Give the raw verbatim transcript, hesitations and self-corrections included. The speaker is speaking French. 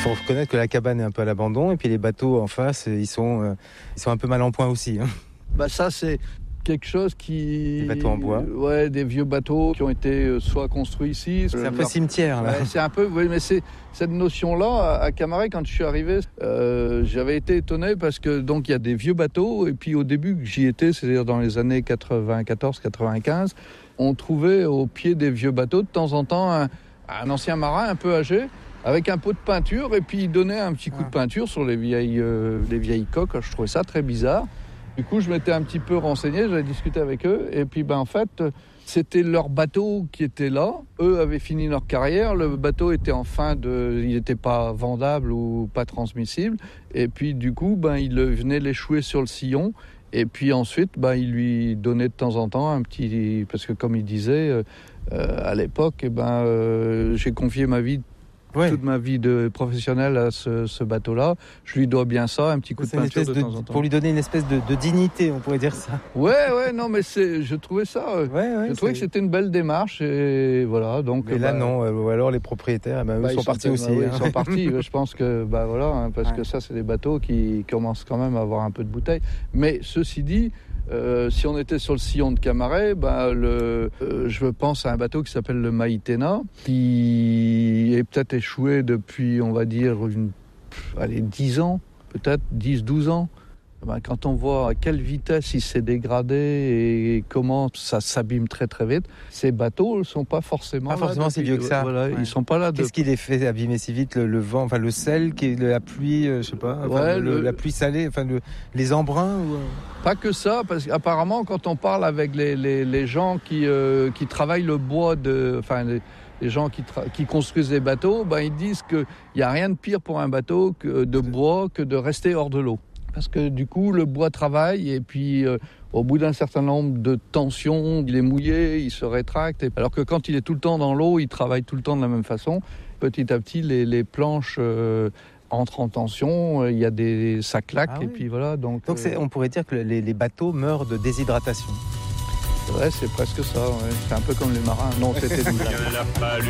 faut reconnaître que la cabane est un peu à l'abandon et puis les bateaux en face, ils sont, euh, ils sont un peu mal en point aussi. Hein. Bah ça, c'est quelque chose qui... Des bateaux en bois. Ouais, des vieux bateaux qui ont été soit construits ici... C'est un peu cimetière, là. Ouais, c'est un peu... Oui, mais c'est cette notion-là, à Camaret, quand je suis arrivé, euh, j'avais été étonné parce que, donc, il y a des vieux bateaux, et puis au début que j'y étais, c'est-à-dire dans les années quatre-vingt-quatorze quatre-vingt-quinze, on trouvait au pied des vieux bateaux, de temps en temps, un, un ancien marin un peu âgé, avec un pot de peinture, et puis il donnait un petit coup de peinture sur les vieilles, euh, les vieilles coques. Je trouvais ça très bizarre. Du coup, je m'étais un petit peu renseigné, j'avais discuté avec eux, et puis ben, en fait, c'était leur bateau qui était là. Eux avaient fini leur carrière, le bateau était en fin de... Il n'était pas vendable ou pas transmissible, et puis du coup, ben, ils venaient l'échouer sur le sillon, et puis ensuite, ben, ils lui donnaient de temps en temps un petit... Parce que comme il disait, euh, à l'époque, eh ben, euh, j'ai confié ma vie Ouais. toute ma vie de professionnelle à ce, ce bateau-là. Je lui dois bien ça, un petit coup c'est de peinture de, de temps en temps. Pour lui donner une espèce de, de dignité, on pourrait dire ça. Ouais, ouais, non, mais c'est, je trouvais ça. Ouais, ouais, je trouvais c'est... que c'était une belle démarche et voilà. Donc. Mais là, bah, non. Ou alors les propriétaires, bah, eux bah, sont, sont partis aussi. Bah, hein. oui, ils sont partis. Je pense que, bah voilà, hein, parce ouais. que ça, c'est des bateaux qui commencent quand même à avoir un peu de bouteille. Mais ceci dit. Euh, si on était sur le sillon de Camaret, bah, le, euh, je pense à un bateau qui s'appelle le Maïtena, qui est peut-être échoué depuis, on va dire, une, allez, dix ans, peut-être dix douze ans. Ben, quand on voit à quelle vitesse il s'est dégradé et comment ça s'abîme très très vite, ces bateaux ne sont pas forcément pas forcément là si vieux que ça. Voilà, ouais. Ils sont pas là. De... Qu'est-ce qui les fait abîmer si vite, le, le vent, enfin le sel, qui est la pluie, euh, je sais pas, enfin, ouais, le, le... la pluie salée, enfin le, les embruns ou... Pas que ça, parce qu'apparemment quand on parle avec les, les, les gens qui, euh, qui travaillent le bois, de, enfin les, les gens qui, tra- qui construisent des bateaux, ben, ils disent qu'il n'y a rien de pire pour un bateau que de bois que de rester hors de l'eau. Parce que du coup, le bois travaille et puis euh, au bout d'un certain nombre de tensions, il est mouillé, il se rétracte. Et, alors que quand il est tout le temps dans l'eau, il travaille tout le temps de la même façon. Petit à petit, les, les planches euh, entrent en tension, il y a des, ça claque ah, et oui. puis voilà. Donc, donc c'est, on pourrait dire que les, les bateaux meurent de déshydratation. Ouais, c'est presque ça. Ouais. C'est un peu comme les marins. Non, c'était une blague.